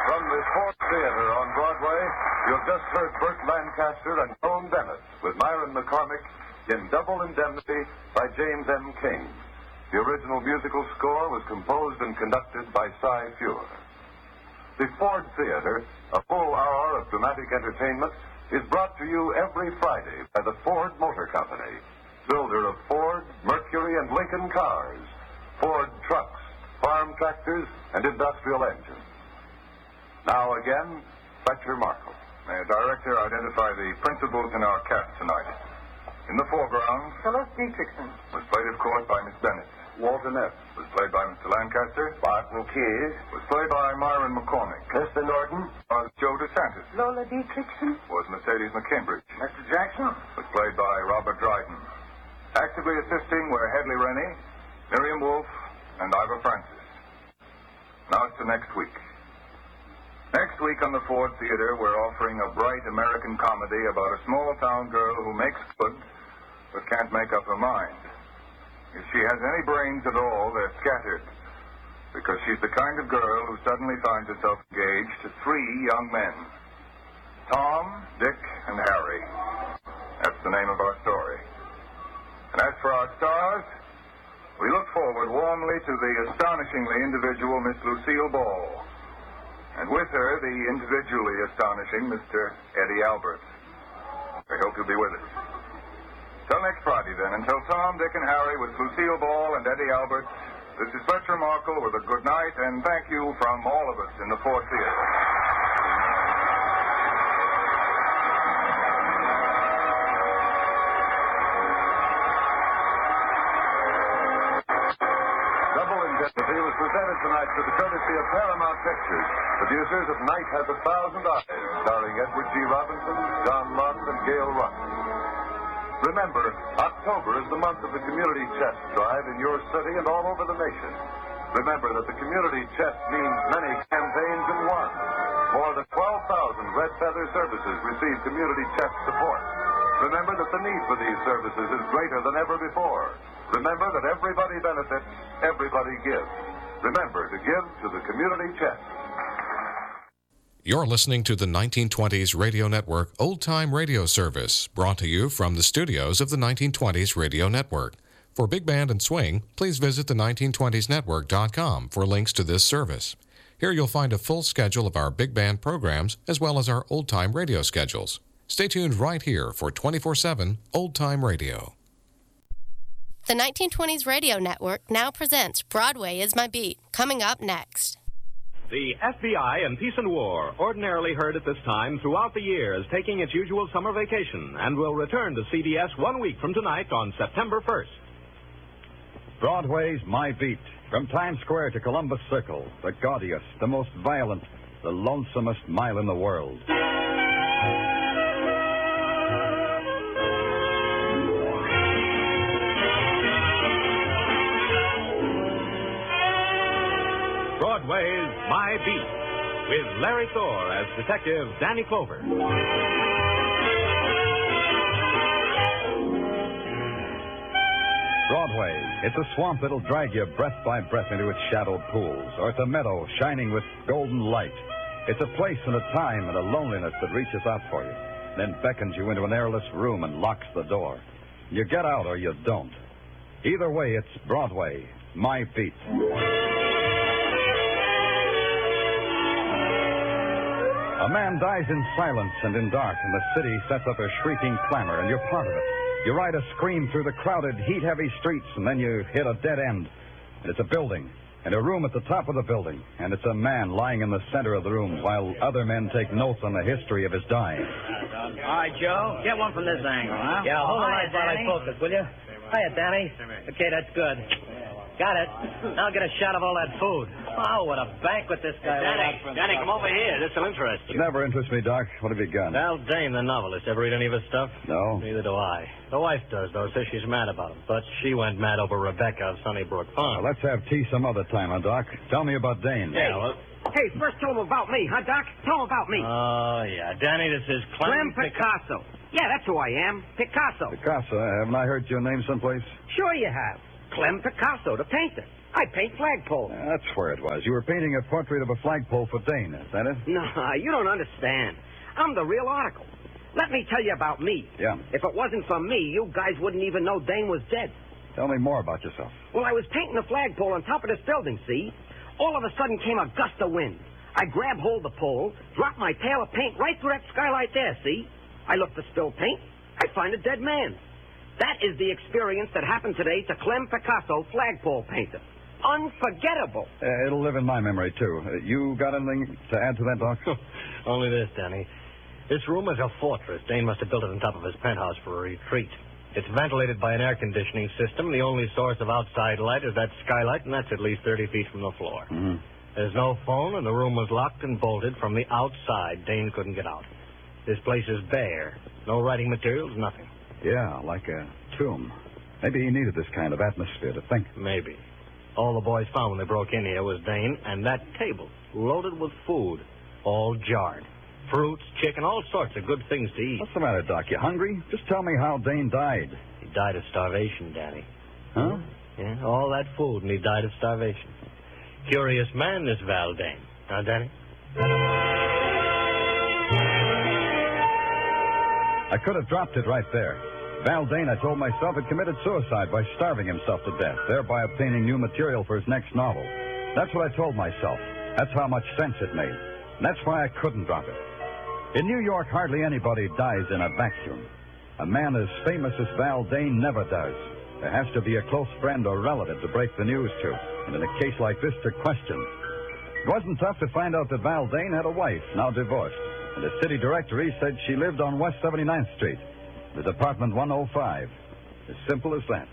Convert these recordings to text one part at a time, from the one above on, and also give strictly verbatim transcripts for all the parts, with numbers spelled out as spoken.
From the Ford Theater on Broadway, you've just heard Burt Lancaster and Joan Bennett with Myron McCormick in Double Indemnity by James M. King. The original musical score was composed and conducted by Cy Feuer. The Ford Theater, a full hour of dramatic entertainment, is brought to you every Friday by the Ford Motor Company, builder of Ford, Mercury, and Lincoln cars, Ford trucks, farm tractors, and industrial engines. Now again, Fletcher Markle. May the director identify the principals in our cast tonight. In the foreground, Phyllis Dietrichson. was played, of course, by Miss Bennett. Walter Neff. Was played by Mister Lancaster. Bart Mulcahy. Was played by Myron McCormick. Mister Norton. Was Joe DeSantis. Lola Dietrichson. Was Mercedes McCambridge. Mister Jackson. Was played by Robert Dryden. Actively assisting were Hedley Rennie, Miriam Wolfe, and Ivor Francis. Now it's to next week. Next week on the Ford Theater, we're offering a bright American comedy about a small-town girl who makes good but can't make up her mind. If she has any brains at all, they're scattered, because she's the kind of girl who suddenly finds herself engaged to three young men, Tom, Dick, and Harry. That's the name of our story. And as for our stars, we look forward warmly to the astonishingly individual Miss Lucille Ball, and with her, the individually astonishing Mister Eddie Albert. I hope you'll be with us. Till next Friday, then. Until Tom, Dick, and Harry with Lucille Ball and Eddie Albert, this is Fletcher Markle with a good night, and thank you from all of us in the Ford Theater. Double Indemnity was presented tonight to the courtesy of Paramount Pictures, producers of Night Has a Thousand Eyes, starring Edward G. Robinson, John Lund, and Gail Rush. Remember, October is the month of the Community Chest Drive in your city and all over the nation. Remember that the Community Chest means many campaigns in one. More than twelve thousand Red Feather services receive Community Chest support. Remember that the need for these services is greater than ever before. Remember that everybody benefits, everybody gives. Remember to give to the Community Chest. You're listening to the nineteen twenties Radio Network Old Time Radio Service, brought to you from the studios of the nineteen twenties Radio Network. For Big Band and Swing, please visit the nineteen twenties network dot com for links to this service. Here you'll find a full schedule of our Big Band programs as well as our Old Time Radio schedules. Stay tuned right here for twenty-four seven Old Time Radio. The nineteen twenties Radio Network now presents Broadway is My Beat, coming up next. The F B I in Peace and War, ordinarily heard at this time throughout the year, is taking its usual summer vacation and will return to C B S one week from tonight on September first. Broadway's My Beat. From Times Square to Columbus Circle, the gaudiest, the most violent, the lonesomest mile in the world. Broadway's My Beat, with Larry Thor as Detective Danny Clover. Broadway, it's a swamp that'll drag you breath by breath into its shadowed pools, or it's a meadow shining with golden light. It's a place and a time and a loneliness that reaches out for you, then beckons you into an airless room and locks the door. You get out or you don't. Either way, it's Broadway, My Beat. A man dies in silence and in dark, and the city sets up a shrieking clamor, and you're part of it. You ride a scream through the crowded, heat-heavy streets, and then you hit a dead end. And it's a building, and a room at the top of the building, and it's a man lying in the center of the room while other men take notes on the history of his dying. All right, Joe, get one from this angle, huh? Yeah, hold the light while I Danny. focus, will you? Hiya, Danny. Okay, that's good. Got it. Now get a shot of all that food. Oh, what a banquet this guy Danny, laid out for Danny, himself. come over here. This'll interest It you. never interests me, Doc. What have you got? Val Dane, the novelist. Ever read any of his stuff? No. Neither do I. The wife does, though. Says she's mad about him. But she went mad over Rebecca of Sunnybrook Farm. Well, let's have tea some other time, huh, Doc? Tell me about Dane. Yeah, well... Hey, first tell him about me, huh, Doc? Tell him about me. Oh, yeah. Danny, this is Clem... Clem Picasso. Yeah, that's who I am. Picasso. Picasso, haven't I heard your name someplace? Sure you have. Clem Picasso, the painter. I paint flagpoles. Uh, that's where it was. You were painting a portrait of a flagpole for Dane, is that it? No, you don't understand. I'm the real article. Let me tell you about me. Yeah. If it wasn't for me, you guys wouldn't even know Dane was dead. Tell me more about yourself. Well, I was painting a flagpole on top of this building, see? All of a sudden came a gust of wind. I grabbed hold of the pole, dropped my pail of paint right through that skylight there, see? I look for spilled paint. I find a dead man. That is the experience that happened today to Clem Picasso, flagpole painter. Unforgettable. Uh, it'll live in my memory, too. Uh, you got anything to add to that, Doc? Only this, Danny. This room is a fortress. Dane must have built it on top of his penthouse for a retreat. It's ventilated by an air conditioning system. The only source of outside light is that skylight, and that's at least thirty feet from the floor. Mm-hmm. There's no phone, and the room was locked and bolted from the outside. Dane couldn't get out. This place is bare. No writing materials, nothing. Yeah, like a tomb. Maybe he needed this kind of atmosphere to think. Maybe. All the boys found when they broke in here was Dane and that table, loaded with food, all jarred. Fruits, chicken, all sorts of good things to eat. What's the matter, Doc? You hungry? Just tell me how Dane died. He died of starvation, Danny. Huh? Yeah, all that food, and he died of starvation. Curious man, this Val Dane. Huh, Danny? I could have dropped it right there. Val Dane, I told myself, had committed suicide by starving himself to death, thereby obtaining new material for his next novel. That's what I told myself. That's how much sense it made. And that's why I couldn't drop it. In New York, hardly anybody dies in a vacuum. A man as famous as Val Dane never does. There has to be a close friend or relative to break the news to, and in a case like this, to question. It wasn't tough to find out that Val Dane had a wife, now divorced, and the city directory said she lived on West seventy-ninth Street, the apartment one oh five. As simple as that.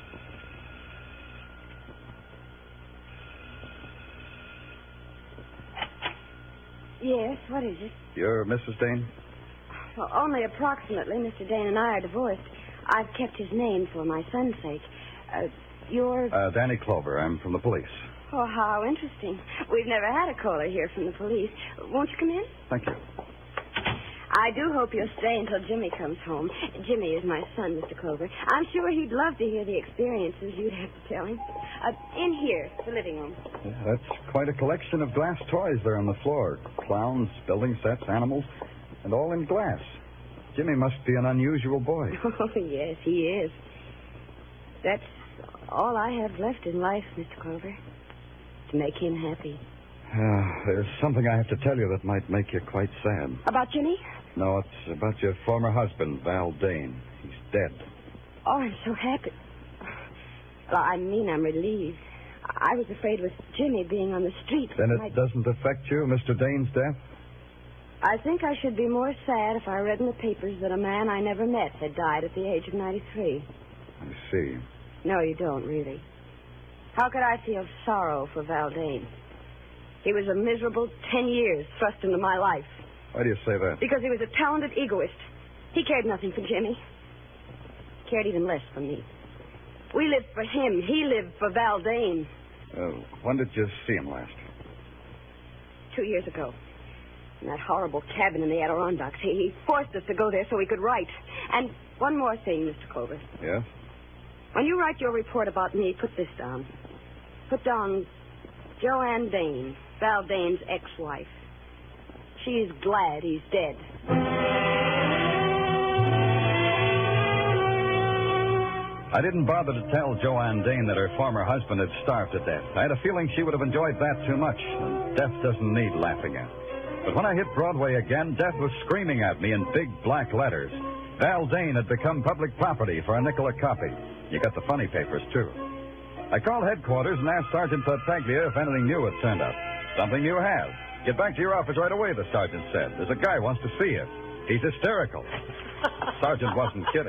Yes, what is it? You're Missus Dane? Well, only approximately. Mister Dane and I are divorced. I've kept his name for my son's sake. Uh, you're... Uh, Danny Clover. I'm from the police. Oh, how interesting. We've never had a caller here from the police. Won't you come in? Thank you. I do hope you'll stay until Jimmy comes home. Jimmy is my son, Mister Clover. I'm sure he'd love to hear the experiences you'd have to tell him. Uh, in here, the living room. Yeah, that's quite a collection of glass toys there on the floor. Clowns, building sets, animals, and all in glass. Jimmy must be an unusual boy. Oh, yes, he is. That's all I have left in life, Mister Clover. To make him happy. Uh, there's something I have to tell you that might make you quite sad. About Jimmy? No, it's about your former husband, Val Dane. He's dead. Oh, I'm so happy. Well, I mean, I'm relieved. I was afraid with Jimmy being on the street. Then it might... doesn't affect you, Mister Dane's death? I think I should be more sad if I read in the papers that a man I never met had died at the age of ninety-three. I see. No, you don't, really. How could I feel sorrow for Val Dane? He was a miserable ten years thrust into my life. Why do you say that? Because he was a talented egoist. He cared nothing for Jimmy. Cared even less for me. We lived for him. He lived for Val Dane. Uh, when did you see him last? Two years ago. In that horrible cabin in the Adirondacks. He, he forced us to go there so he could write. And one more thing, Mister Clover. Yes? When you write your report about me, put this down. Put down Joanne Dane, Val Dane's ex-wife. She's glad he's dead. I didn't bother to tell Joanne Dane that her former husband had starved to death. I had a feeling she would have enjoyed that too much. And death doesn't need laughing at. But when I hit Broadway again, death was screaming at me in big black letters. Val Dane had become public property for a nickel a copy. You got the funny papers, too. I called headquarters and asked Sergeant Tartaglia if anything new had turned up. Something you have. Get back to your office right away, the sergeant said. There's a guy who wants to see you. He's hysterical. The sergeant wasn't kidding.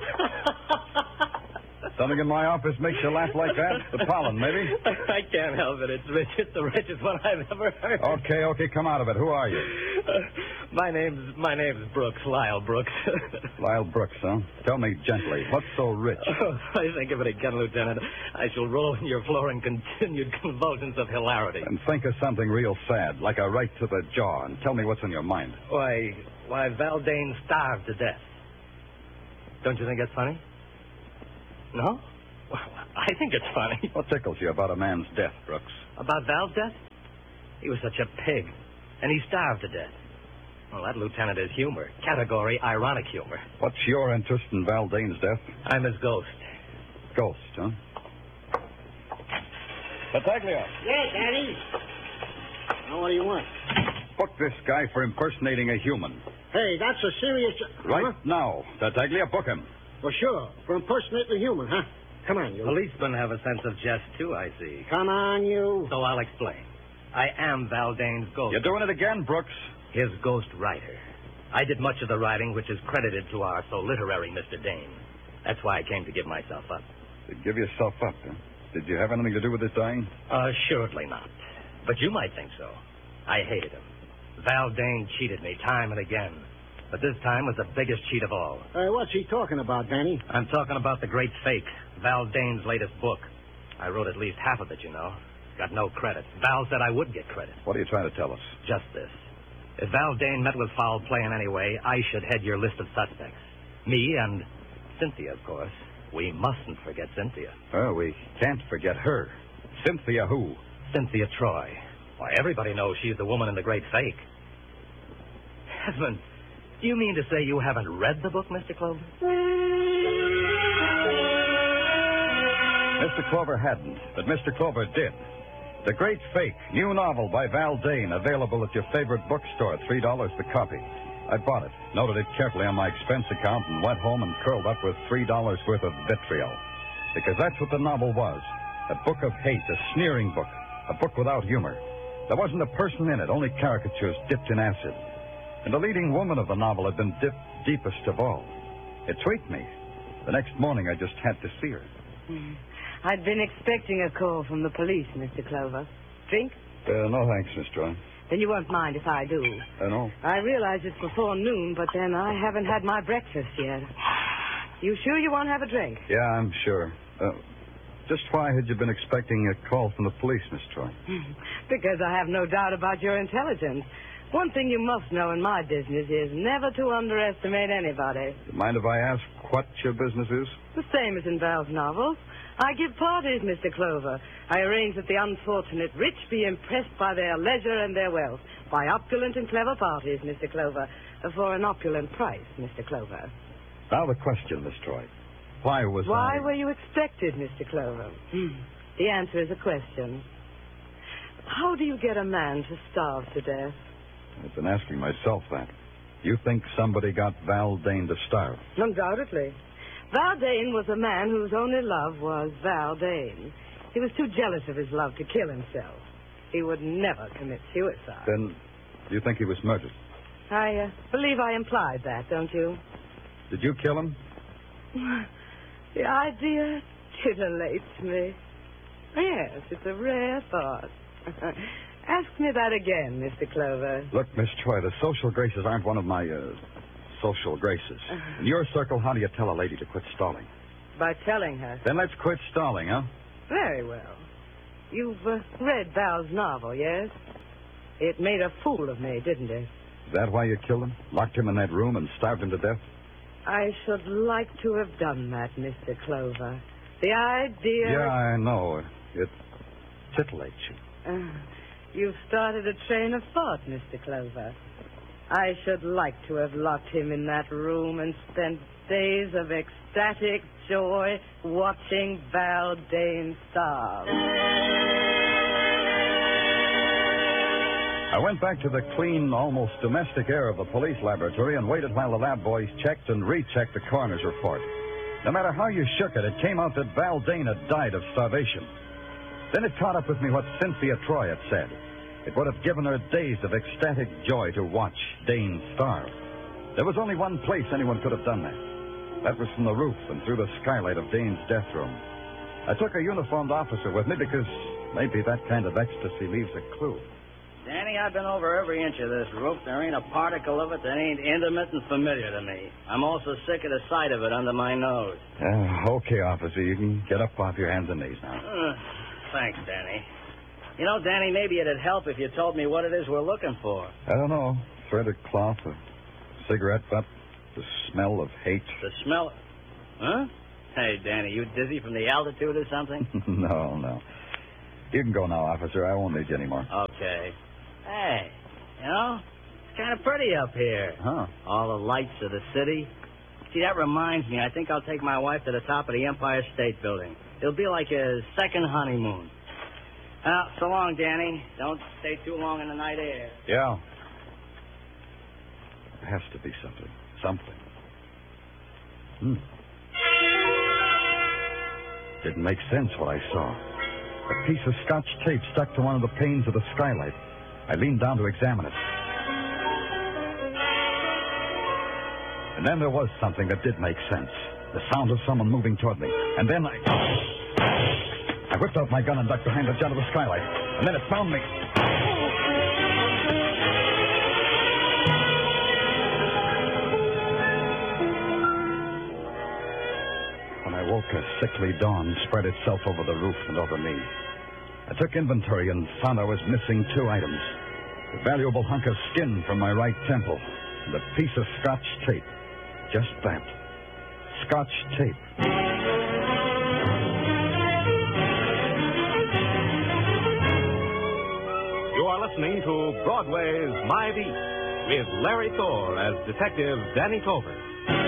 Something in my office makes you laugh like that? The pollen, maybe? I can't help it. It's rich. It's the richest one I've ever heard. Okay, okay, come out of it. Who are you? Uh, my name's my name's Brooks, Lyle Brooks. Lyle Brooks, huh? Tell me gently, what's so rich? Oh, I think of it again, Lieutenant. I shall roll on your floor in continued convulsions of hilarity. And think of something real sad, like a right to the jaw, and tell me what's in your mind. Why, why, Val Dane starved to death. Don't you think that's funny? No? Well, I think it's funny. What tickles you about a man's death, Brooks? About Val's death? He was such a pig, and he starved to death. Well, that lieutenant is humor. Category ironic humor. What's your interest in Val Dane's death? I'm his ghost. Ghost, huh? Battaglia. Yes, Daddy. Now, what do you want? Book this guy for impersonating a human. Hey, that's a serious... Right Huh? now. Battaglia, book him. Well, sure. For impersonating a human, huh? Come on, you. Policemen have a sense of jest, too, I see. Come on, you. So I'll explain. I am Val Dane's ghost. You're doing it again, Brooks. His ghost writer. I did much of the writing, which is credited to our so literary Mister Dane. That's why I came to give myself up. To give yourself up, huh? Did you have anything to do with this dying? Assuredly not. But you might think so. I hated him. Val Dane cheated me time and again. But this time was the biggest cheat of all. Hey, what's he talking about, Danny? I'm talking about The Great Fake, Val Dane's latest book. I wrote at least half of it, you know. Got no credit. Val said I would get credit. What are you trying to tell us? Just this. If Val Dane met with foul play in any way, I should head your list of suspects. Me and Cynthia, of course. We mustn't forget Cynthia. Oh, we can't forget her. Cynthia who? Cynthia Troy. Why, everybody knows she's the woman in The Great Fake. Heaven, do you mean to say you haven't read the book, Mister Clover? Mister Clover hadn't, but Mister Clover did. The Great Fake, new novel by Val Dane, available at your favorite bookstore, three dollars the copy. I bought it, noted it carefully on my expense account, and went home and curled up with three dollars worth of vitriol. Because that's what the novel was. A book of hate, a sneering book, a book without humor. There wasn't a person in it, only caricatures dipped in acid. And the leading woman of the novel had been dipped deepest of all. It tweaked me. The next morning, I just had to see her. Mm. I'd been expecting a call from the police, Mister Clover. Drink? Uh, no thanks, Miss Troy. Then you won't mind if I do. Uh, no. I realize it's before noon, but then I haven't had my breakfast yet. You sure you won't have a drink? Yeah, I'm sure. Uh, just why had you been expecting a call from the police, Miss Troy? Because I have no doubt about your intelligence. One thing you must know in my business is never to underestimate anybody. You mind if I ask what your business is? The same as in Val's novels. I give parties, Mister Clover. I arrange that the unfortunate rich be impressed by their leisure and their wealth. By opulent and clever parties, Mister Clover. For an opulent price, Mister Clover. Now the question, Miss Troy. Why was Why I... were you expected, Mister Clover? Hmm. The answer is a question. How do you get a man to starve to death? I've been asking myself that. You think somebody got Val Dane to starve? Undoubtedly. Val Dane was a man whose only love was Val Dane. He was too jealous of his love to kill himself. He would never commit suicide. Then you think he was murdered? I uh, believe I implied that, don't you? Did you kill him? The idea titillates me. Yes, it's a rare thought. Ask me that again, Mister Clover. Look, Miss Troy, the social graces aren't one of my, uh, social graces. In your circle, how do you tell a lady to quit stalling? By telling her. Then let's quit stalling, huh? Very well. You've uh, read Val's novel, yes? It made a fool of me, didn't it? Is that why you killed him? Locked him in that room and starved him to death? I should like to have done that, Mister Clover. The idea... Yeah, I know. It titillates you. Uh, you've started a train of thought, Mister Clover. I should like to have locked him in that room and spent days of ecstatic joy watching Val Dane starve. I went back to the clean, almost domestic air of the police laboratory and waited while the lab boys checked and rechecked the coroner's report. No matter how you shook it, it came out that Val Dane had died of starvation. Then it caught up with me what Cynthia Troy had said. It would have given her days of ecstatic joy to watch Dane starve. There was only one place anyone could have done that. That was from the roof and through the skylight of Dane's death room. I took a uniformed officer with me because maybe that kind of ecstasy leaves a clue. Danny, I've been over every inch of this roof. There ain't a particle of it that ain't intimate and familiar to me. I'm also sick of the sight of it under my nose. Uh, okay, officer. You can get up off your hands and knees now. Uh, thanks, Danny. You know, Danny, maybe it'd help if you told me what it is we're looking for. I don't know. Threaded cloth, a cigarette butt, the smell of hate. The smell... Huh? Hey, Danny, you dizzy from the altitude or something? No, no. You can go now, officer. I won't need you anymore. Okay. Hey, you know, it's kind of pretty up here. Huh? All the lights of the city. See, that reminds me, I think I'll take my wife to the top of the Empire State Building. It'll be like a second honeymoon. Well, so long, Danny. Don't stay too long in the night air. Yeah. There has to be something. Something. Hmm. Didn't make sense what I saw. A piece of Scotch tape stuck to one of the panes of the skylight. I leaned down to examine it. And then there was something that did make sense. The sound of someone moving toward me. And then I... I whipped out my gun and ducked behind the jut of the skylight. And then it found me. When I woke, a sickly dawn spread itself over the roof and over me. I took inventory and found I was missing two items. A valuable hunk of skin from my right temple and a piece of Scotch tape. Just that. Scotch tape. You are listening to Broadway's My Beat with Larry Thor as Detective Danny Clover.